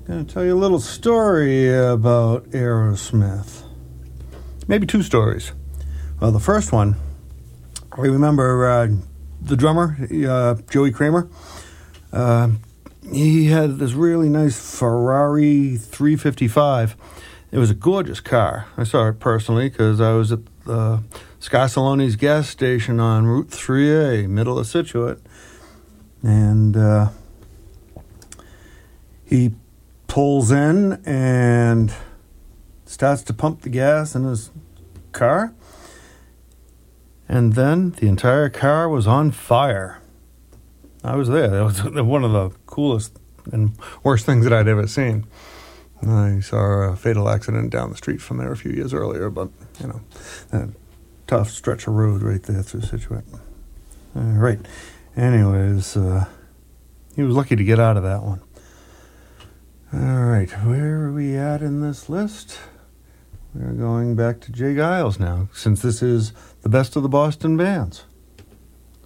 Going to tell you a little story about Aerosmith. Maybe two stories. Well, the first one, I remember the drummer, Joey Kramer. He had this really nice Ferrari 355. It was a gorgeous car. I saw it personally because I was at Scarsalone's gas station on Route 3A, middle of Scituate. And he pulls in and starts to pump the gas in his car. And then the entire car was on fire. I was there. That was one of the coolest and worst things that I'd ever seen. I saw a fatal accident down the street from there a few years earlier, but, a tough stretch of road right there through Scituate. All right. Anyways, he was lucky to get out of that one. All right, where are we at in this list? We're going back to J. Geils now, since this is the best of the Boston bands.